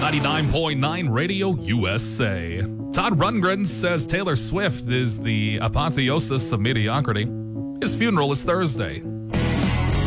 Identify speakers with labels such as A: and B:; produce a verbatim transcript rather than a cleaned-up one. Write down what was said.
A: ninety-nine point nine Radio U S A. Todd Rundgren says Taylor Swift is the apotheosis of mediocrity. His funeral is Thursday.